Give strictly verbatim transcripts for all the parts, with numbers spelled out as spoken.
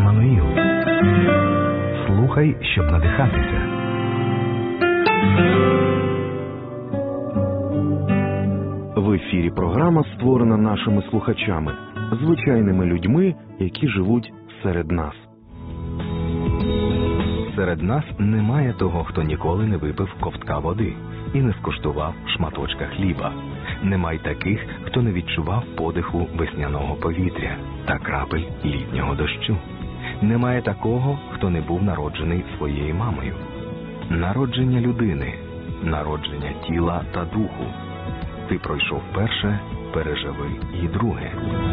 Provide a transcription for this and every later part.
Еммануїл. Слухай, щоб надихатися. В ефірі програма створена нашими слухачами, звичайними людьми, які живуть серед нас. Серед нас немає того, хто ніколи не випив ковтка води і не скуштував шматочка хліба. Немає таких, хто не відчував подиху весняного повітря та крапель літнього дощу. Немає такого, хто не був народжений своєю мамою. Народження людини, народження тіла та духу. Ти пройшов перше, переживи і друге.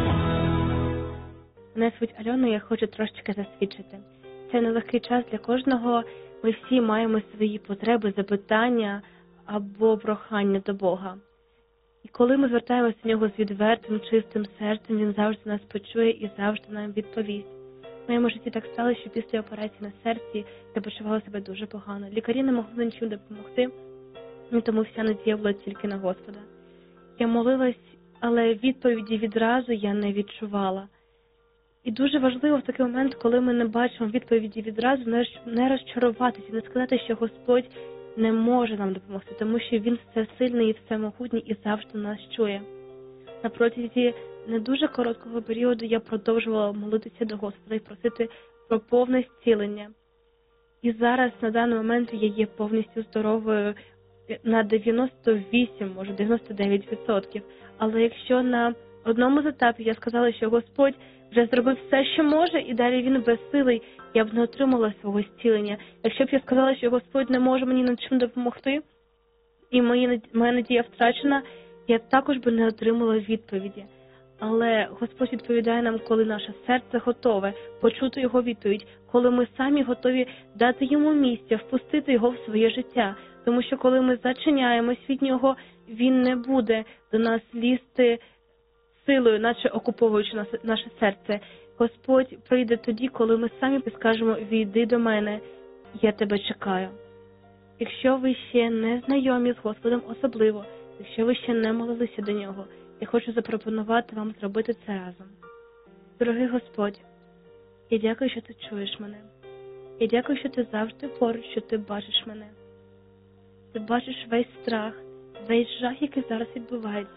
Мене звуть Альона, я хочу трошечки засвідчити. Це нелегкий час для кожного. Ми всі маємо свої потреби, запитання або прохання до Бога. І коли ми звертаємося до Нього з відвертим, чистим серцем, Він завжди нас почує і завжди нам відповість. В моєму житті так сталося, що після операції на серці я почувала себе дуже погано. Лікарі не могли нічим допомогти, і тому вся надія була тільки на Господа. Я молилась, але відповіді відразу я не відчувала. І дуже важливо в такий момент, коли ми не бачимо відповіді відразу, не розчаруватися, не сказати, що Господь не може нам допомогти, тому що Він всесильний і всемогутній і завжди нас чує. На протязі не дуже короткого періоду я продовжувала молитися до Господа і просити про повне зцілення. І зараз, на даний момент, я є повністю здоровою на дев'яносто вісім, може дев'яносто дев'ять відсотків. Але якщо на одному з етапів я сказала, що Господь вже зробив все, що може, і далі Він безсилий, я б не отримала свого зцілення. Якщо б я сказала, що Господь не може мені над чим допомогти, і моя надія втрачена, я також би не отримала відповіді. Але Господь відповідає нам, коли наше серце готове почути Його відповідь, коли ми самі готові дати Йому місця, впустити Його в своє життя. Тому що коли ми зачиняємось від Нього, Він не буде до нас лізти силою, наче окуповуючи наше серце. Господь прийде тоді, коли ми самі скажемо: «Війди до мене, я тебе чекаю». Якщо ви ще не знайомі з Господом особливо, якщо ви ще не молилися до Нього, я хочу запропонувати вам зробити це разом. Дорогий Господь, я дякую, що Ти чуєш мене. Я дякую, що Ти завжди поруч, що Ти бачиш мене. Ти бачиш весь страх, весь жах, який зараз відбувається.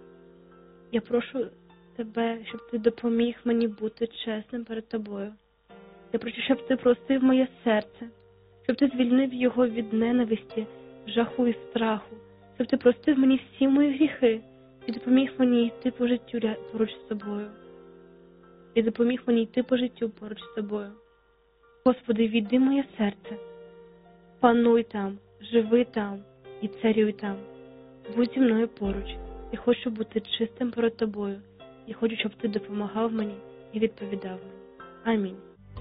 Я прошу Тебе, щоб Ти допоміг мені бути чесним перед Тобою. Я прошу, щоб Ти простив моє серце, щоб Ти звільнив його від ненависті, жаху і страху, щоб Ти простив мені всі мої гріхи і допоміг мені йти по життю поруч з Тобою. І допоміг мені йти по життю поруч з Тобою. Господи, війди в моє серце, пануй там, живи там і царюй там. Будь зі мною поруч. Я хочу бути чистим перед Тобою. Я хочу, щоб Ти допомагав мені і відповідав мені. Амінь.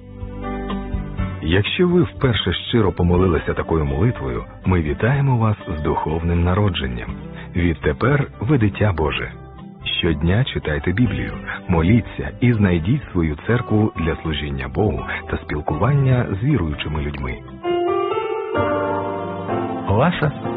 Якщо ви вперше щиро помолилися такою молитвою, ми вітаємо вас з духовним народженням. Відтепер ви дитя Боже. Щодня читайте Біблію, моліться і знайдіть свою церкву для служіння Богу та спілкування з віруючими людьми. Ваша